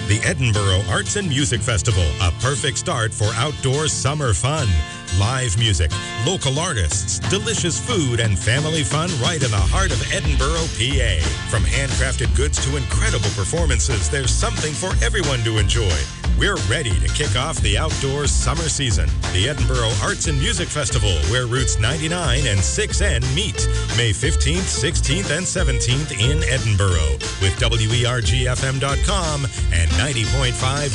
The Edinburgh Arts and Music Festival, a perfect start for outdoor summer fun. Live music, local artists, delicious food, and family fun right in the heart of Edinburgh, PA. From handcrafted goods to incredible performances, there's something for everyone to enjoy. We're ready to kick off the outdoor summer season. The Edinburgh Arts and Music Festival, where Routes 99 and 6N meet. May 15th, 16th, and 17th in Edinburgh with WERGFM.com and 90.5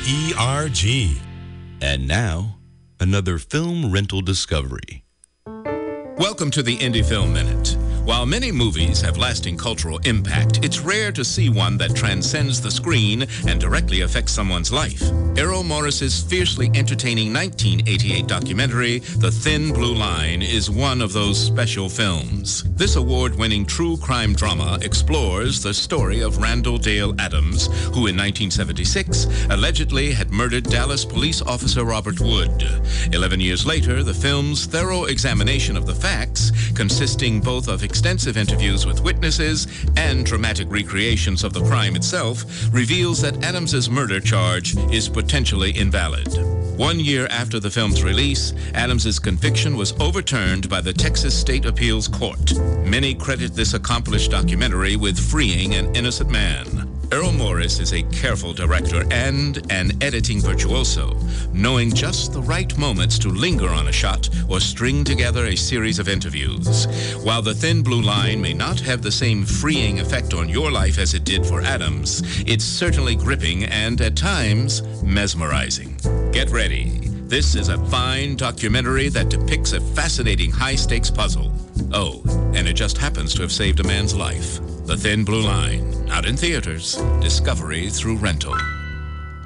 WERG. And now, another film rental discovery. Welcome to the Indie Film Minute. While many movies have lasting cultural impact, it's rare to see one that transcends the screen and directly affects someone's life. Errol Morris's fiercely entertaining 1988 documentary, The Thin Blue Line, is one of those special films. This award-winning true crime drama explores the story of Randall Dale Adams, who in 1976 allegedly had murdered Dallas police officer Robert Wood. 11 years later, the film's thorough examination of the facts, consisting both of extensive interviews with witnesses and dramatic recreations of the crime itself, reveals that Adams's murder charge is potentially invalid. 1 year after the film's release, Adams's conviction was overturned by the Texas State Appeals Court. Many credit this accomplished documentary with freeing an innocent man. Errol Morris is a careful director and an editing virtuoso, knowing just the right moments to linger on a shot or string together a series of interviews. While The Thin Blue Line may not have the same freeing effect on your life as it did for Adams, it's certainly gripping and, at times, mesmerizing. Get ready. This is a fine documentary that depicts a fascinating high-stakes puzzle. Oh, and it just happens to have saved a man's life. The Thin Blue Line, out in theaters, discovery through rental.